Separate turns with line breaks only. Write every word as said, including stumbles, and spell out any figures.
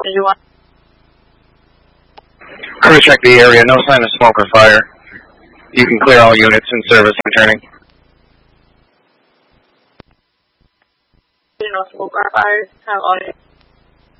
Did you want?
Crew check the area. No sign of smoke or fire. You can clear all units in service returning.
You know, smoke or fire. Have all your